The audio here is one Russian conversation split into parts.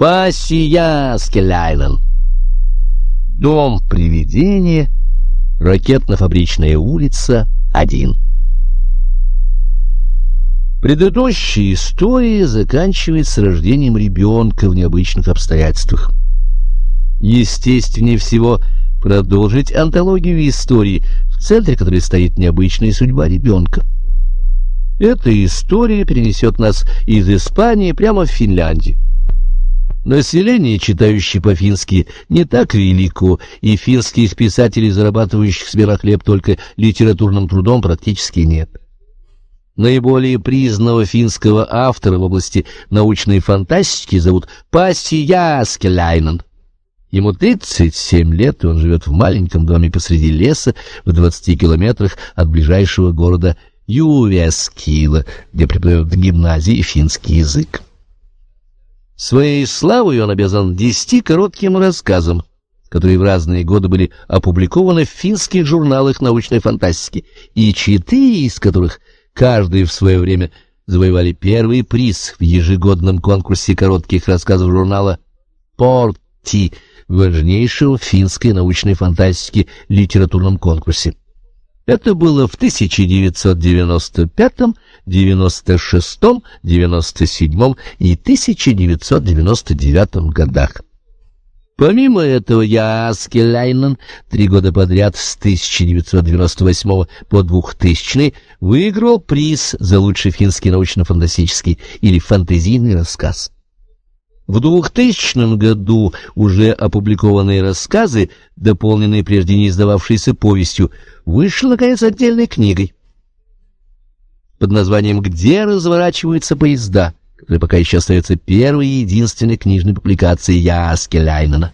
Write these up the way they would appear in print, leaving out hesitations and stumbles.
Пасияскеляйнен. Дом привидения, Ракетно-фабричная улица, 1. Предыдущая история заканчивается рождением ребенка в необычных обстоятельствах. Естественнее всего продолжить антологию истории, в центре которой стоит необычная судьба ребенка. Эта история перенесет нас из Испании прямо в Финляндию. Население, читающее по-фински, не так велико, и финских писателей, зарабатывающих себе на хлеб только литературным трудом, практически нет. Наиболее признанного финского автора в области научной фантастики зовут Пасияскеляйнен. Ему 37 лет, и он живет в маленьком доме посреди леса в 20 километрах от ближайшего города Ювескила, где преподает в гимназии финский язык. Своей славой он обязан 10 коротким рассказам, которые в разные годы были опубликованы в финских журналах научной фантастики, и 4 из которых каждый в свое время завоевали первый приз в ежегодном конкурсе коротких рассказов журнала «Порти», важнейшего в финской научной фантастике литературном конкурсе. Это было в 1995, 96, 97 и 1999 годах. Помимо этого, Яскеляйнен 3 года подряд с 1998 по 2000 выиграл приз за лучший финский научно-фантастический или фэнтезийный рассказ. В 2000 году уже опубликованные рассказы, дополненные прежде не издававшейся повестью, вышли, наконец, отдельной книгой под названием «Где разворачиваются поезда», которая пока еще остается первой и единственной книжной публикацией Яскеляйнена.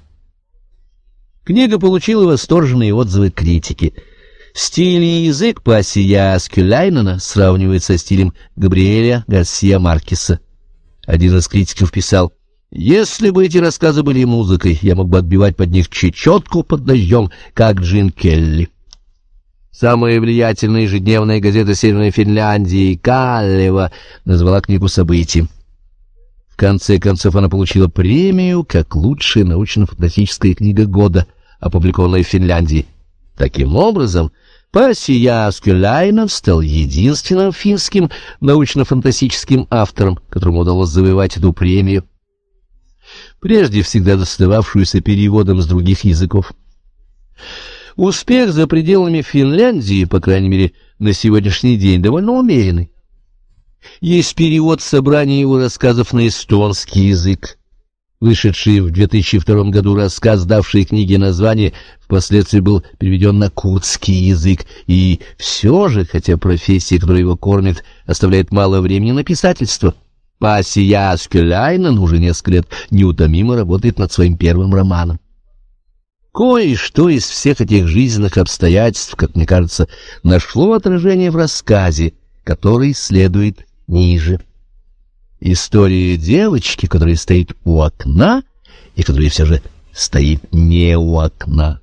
Книга получила восторженные отзывы критики. Стиль и язык Пасияскеляйнена сравнивает со стилем Габриэля Гарсия Маркеса. Один из критиков писал: «Если бы эти рассказы были музыкой, я мог бы отбивать под них чечетку под дождем, как Джин Келли». Самая влиятельная ежедневная газета Северной Финляндии «Каллева» назвала книгу событием. В конце концов, она получила премию как лучшая научно-фантастическая книга года, опубликованная в Финляндии. Таким образом, Пасияскеляйнен стал единственным финским научно-фантастическим автором, которому удалось завоевать эту премию, прежде всегда достававшуюся переводом с других языков. Успех за пределами Финляндии, по крайней мере, на сегодняшний день, довольно умеренный. Есть перевод собрания его рассказов на эстонский язык. Вышедший в 2002 году рассказ, давший книге название, впоследствии был переведен на курдский язык, и все же, хотя профессия, которая его кормит, оставляет мало времени на писательство, Пасияскеляйнен уже несколько лет неутомимо работает над своим первым романом. Кое-что из всех этих жизненных обстоятельств, как мне кажется, нашло отражение в рассказе, который следует ниже. История девочки, которая стоит у окна и которая все же стоит не у окна.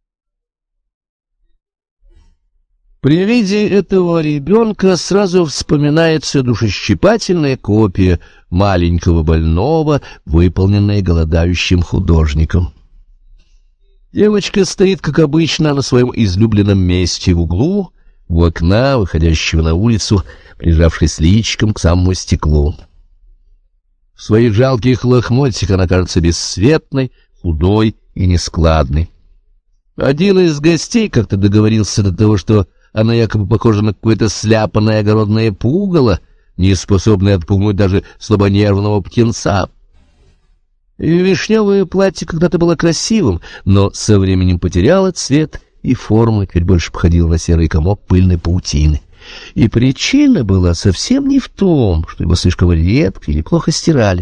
При виде этого ребенка сразу вспоминается душещипательная копия маленького больного, выполненная голодающим художником. Девочка стоит, как обычно, на своем излюбленном месте в углу, у окна, выходящего на улицу, прижавшись личиком к самому стеклу. В своих жалких лохмотьях она кажется бесцветной, худой и нескладной. Один из гостей как-то договорился до того, что она якобы похожа на какое-то сляпанное огородное пугало, не способное отпугнуть даже слабонервного птенца. Вишневое платье когда-то было красивым, но со временем потеряло цвет и форму, теперь больше походило на серый комок пыльной паутины. И причина была совсем не в том, что его слишком редко или плохо стирали.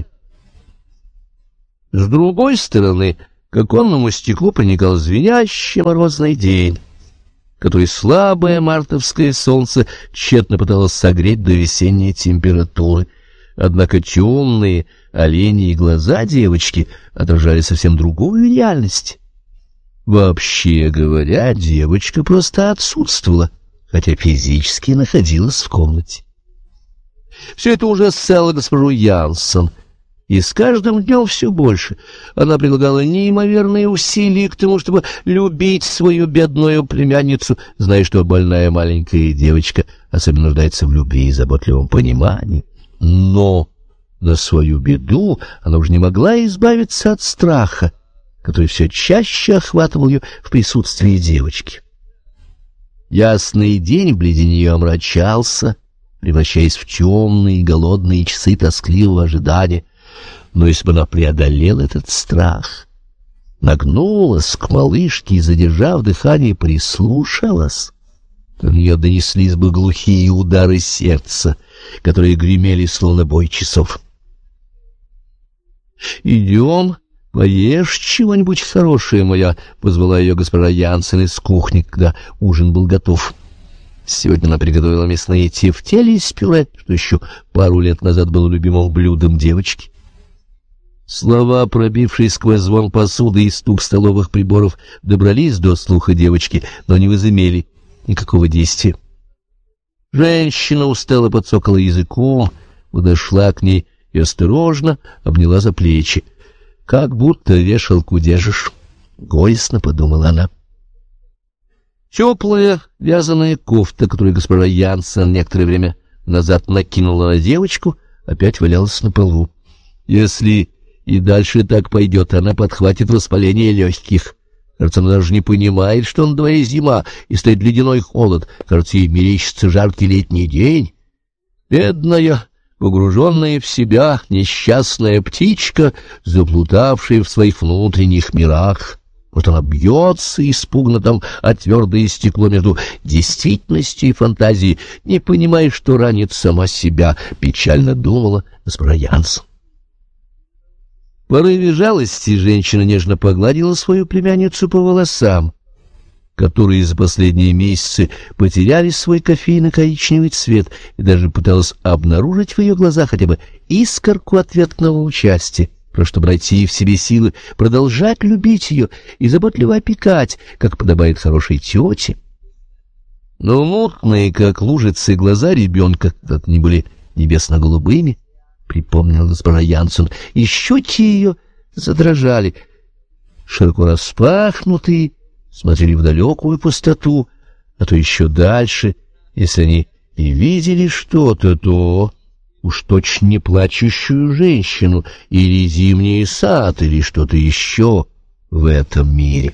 С другой стороны, к оконному стеклу проникал звенящий морозный день, который слабое мартовское солнце тщетно пыталось согреть до весенней температуры. Однако темные оленьи глаза девочки отражали совсем другую реальность. Вообще говоря, девочка просто отсутствовала, хотя физически находилась в комнате. Все это ужасало госпожу Янсон. И с каждым днем все больше. Она прилагала неимоверные усилия к тому, чтобы любить свою бедную племянницу, зная, что больная маленькая девочка особенно нуждается в любви и заботливом понимании. Но на свою беду она уже не могла избавиться от страха, который все чаще охватывал ее в присутствии девочки. Ясный день вблизи нее омрачался, превращаясь в темные голодные часы тоскливого ожидания. Но если бы она преодолела этот страх, нагнулась к малышке и, задержав дыхание, прислушалась, то до нее донеслись бы глухие удары сердца, которые гремели словно бой часов. «Идем, поешь чего-нибудь хорошее, моя», — позвала ее госпожа Янсен из кухни, когда ужин был готов. Сегодня она приготовила мясные тефтели с пюре, что еще пару лет назад было любимым блюдом девочки. Слова, пробившие сквозь звон посуды и стук столовых приборов, добрались до слуха девочки, но не возымели никакого действия. Женщина устало подсокала языком, подошла к ней и осторожно обняла за плечи. «Как будто вешалку держишь», — горестно подумала она. Теплая вязаная кофта, которую госпожа Янсен некоторое время назад накинула на девочку, опять валялась на полу. Если и дальше так пойдет, она подхватит воспаление легких. Кажется, она даже не понимает, что на дворе зима и стоит ледяной холод. Кажется, ей мерещится жаркий летний день. Бедная, погруженная в себя, несчастная птичка, заплутавшая в своих внутренних мирах. Вот она бьется испуганно там о твердое стекло между действительностью и фантазией, не понимая, что ранит сама себя, печально думала госпожа Янсен. В порыве жалости женщина нежно погладила свою племянницу по волосам, которые за последние месяцы потеряли свой кофейно-коричневый цвет, и даже пыталась обнаружить в ее глазах хотя бы искорку ответного участия, просто чтобы найти в себе силы продолжать любить ее и заботливо опекать, как подобает хорошей тете. Но мутные, как лужицы, глаза ребенка когда-то не были небесно-голубыми, припомнила госпожа Янсен, и щеки ее задрожали. Широко распахнутые, смотрели в далекую пустоту, а то еще дальше. Если они и видели что-то, то уж точно не плачущую женщину, или зимний сад, или что-то еще в этом мире.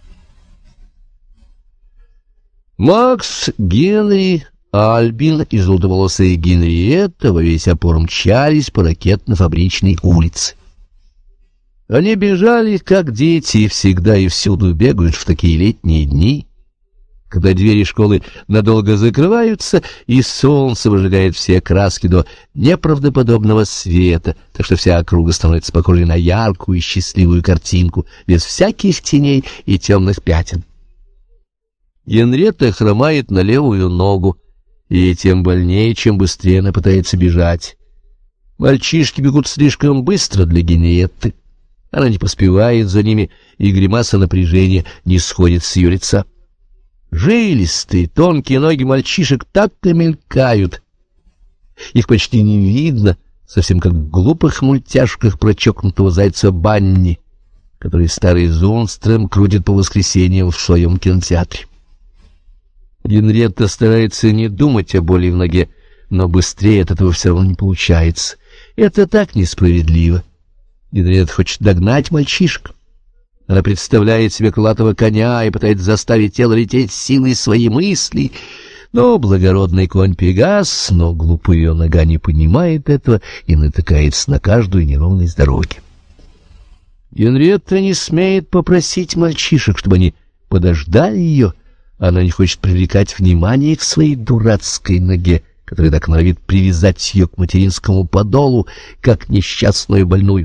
Макс, Генри, Альбин и желтоволосая Генриетта во весь опор мчались по ракетно-фабричной улице. Они бежали, как дети, и всегда и всюду бегают в такие летние дни, когда двери школы надолго закрываются, и солнце выжигает все краски до неправдоподобного света, так что вся округа становится похожей на яркую и счастливую картинку, без всяких теней и темных пятен. Генриетта хромает на левую ногу, и тем больнее, чем быстрее она пытается бежать. Мальчишки бегут слишком быстро для Генриетты. Она не поспевает за ними, и гримаса напряжения не сходит с ее лица. Жилистые, тонкие ноги мальчишек так-то мелькают. Их почти не видно, совсем как в глупых мультяшках про чокнутого зайца Банни, который старый Зунстрем крутит по воскресеньям в своем кинотеатре. Генриетта старается не думать о боли в ноге, но быстрее от этого все равно не получается. Это так несправедливо. Генриетта хочет догнать мальчишек. Она представляет себе крылатого коня и пытается заставить тело лететь силой своей мысли. Но благородный конь Пегас, но глупая ее нога не понимает этого и натыкается на каждую неровность дороги. Генриетта не смеет попросить мальчишек, чтобы они подождали ее. Она не хочет привлекать внимание к своей дурацкой ноге, которая так норовит привязать ее к материнскому подолу, как несчастную больную.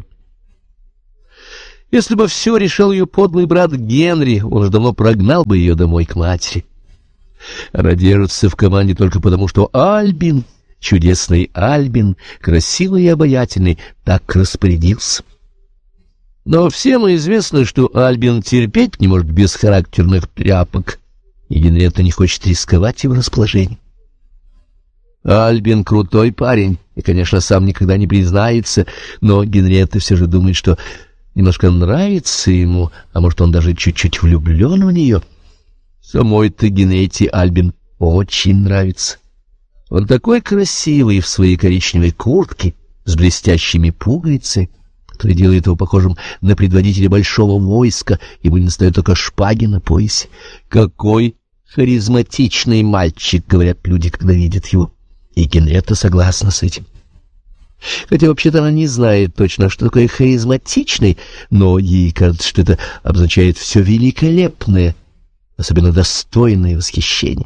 Если бы все решил ее подлый брат Генри, он же давно прогнал бы ее домой к матери. Она держится в команде только потому, что Альбин, чудесный Альбин, красивый и обаятельный, так распорядился. Но всем известно, что Альбин терпеть не может бесхарактерных тряпок, и Генриетта не хочет рисковать его расположением. Альбин крутой парень и, конечно, сам никогда не признается, но Генриетта все же думает, что немножко нравится ему, а может, он даже чуть-чуть влюблен в нее. Самой-то Генриетте Альбин очень нравится. Он такой красивый в своей коричневой куртке с блестящими пуговицами, который делает его похожим на предводителя большого войска, ему не достает только шпаги на поясе. Какой харизматичный мальчик, говорят люди, когда видят его. И Генриетта согласна с этим. Хотя вообще-то она не знает точно, что такое харизматичный, но ей кажется, что это обозначает все великолепное, особенно достойное восхищения.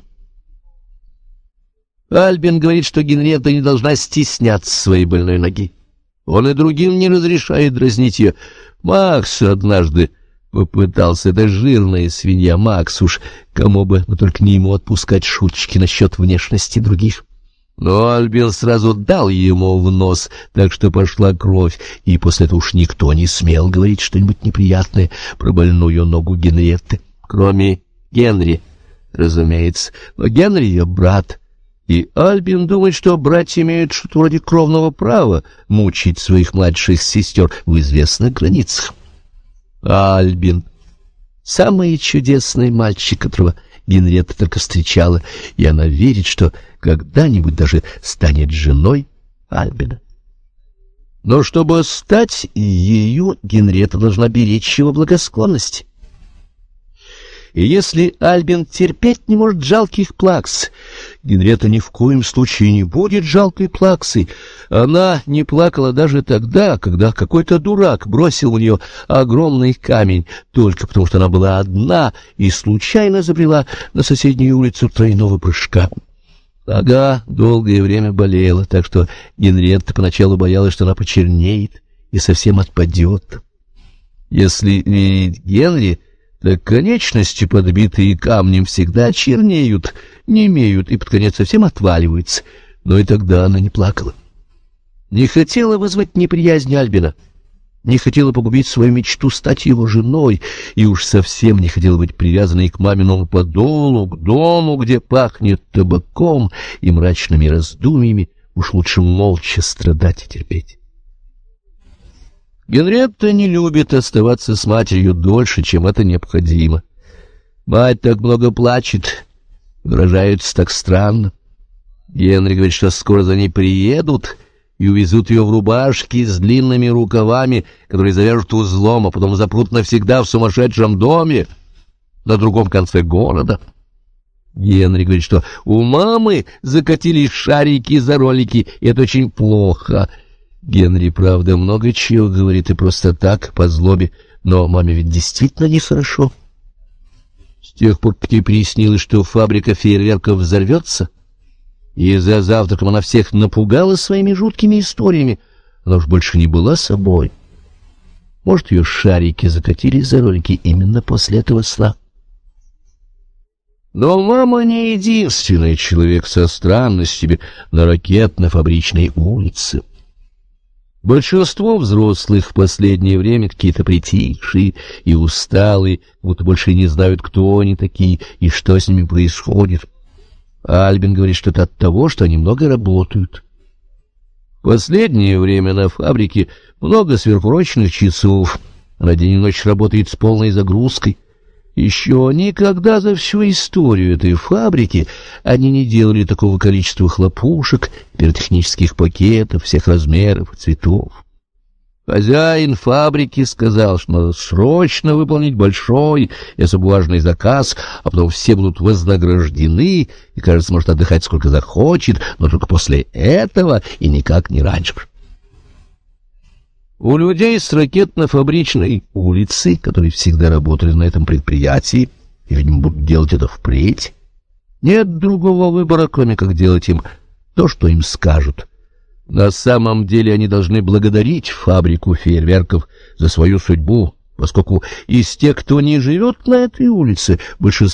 Альбин говорит, что Генриетта не должна стесняться своей больной ноги. Он и другим не разрешает дразнить ее. Макс однажды попытался, это жирная свинья Макс, уж кому бы, но только не ему отпускать шуточки насчет внешности других. Но Альбин сразу дал ему в нос, так что пошла кровь, и после этого уж никто не смел говорить что-нибудь неприятное про больную ногу Генриетты, кроме Генри, разумеется. Но Генри ее брат, и Альбин думает, что братья имеют что-то вроде кровного права мучить своих младших сестер в известных границах. Альбин — самый чудесный мальчик, которого Генриетта только встречала, и она верит, что когда-нибудь даже станет женой Альбина. Но чтобы стать ею, Генриетта должна беречь его благосклонность. И если Альбин терпеть не может жалких плакс, Генриетта ни в коем случае не будет жалкой плаксой. Она не плакала даже тогда, когда какой-то дурак бросил в нее огромный камень, только потому что она была одна и случайно забрела на соседнюю улицу тройного прыжка. Нога долгое время болела, так что Генриетта поначалу боялась, что она почернеет и совсем отпадет. Если верить Генри, так конечности, подбитые камнем, всегда чернеют, немеют и под конец совсем отваливаются. Но и тогда она не плакала. Не хотела вызвать неприязнь Альбина, не хотела погубить свою мечту стать его женой, и уж совсем не хотела быть привязанной к маминому подолу, к дому, где пахнет табаком и мрачными раздумьями. Уж лучше молча страдать и терпеть. Генриетта не любит оставаться с матерью дольше, чем это необходимо. Мать так много плачет, выражается так странно. Генри говорит, что скоро за ней приедут и увезут ее в рубашке с длинными рукавами, которые завяжут узлом, а потом запрут навсегда в сумасшедшем доме на другом конце города. Генри говорит, что у мамы закатились шарики за ролики, и это очень плохо. Генри, правда, много чего говорит и просто так, по злобе, но маме ведь действительно нехорошо. С тех пор, как ей приснилось, что фабрика фейерверков взорвется, и за завтраком она всех напугала своими жуткими историями, она уж больше не была собой. Может, ее шарики закатились за ролики именно после этого сна. Но мама не единственный человек со странностями на Ракетно-фабричной улице. Большинство взрослых в последнее время какие-то притихшие и усталые, будто больше не знают, кто они такие и что с ними происходит. Альбин говорит, что это от того, что они много работают. В последнее время на фабрике много сверхурочных часов, она день и ночь работает с полной загрузкой. Еще никогда за всю историю этой фабрики они не делали такого количества хлопушек, пиротехнических пакетов всех размеров и цветов. Хозяин фабрики сказал, что надо срочно выполнить большой и особо важный заказ, а потом все будут вознаграждены, и, кажется, может отдыхать сколько захочет, но только после этого и никак не раньше. У людей с Ракетно-фабричной улицы, которые всегда работали на этом предприятии, и, видимо, будут делать это впредь, нет другого выбора, кроме как делать им то, что им скажут. На самом деле они должны благодарить фабрику фейерверков за свою судьбу, поскольку из тех, кто не живет на этой улице, большинство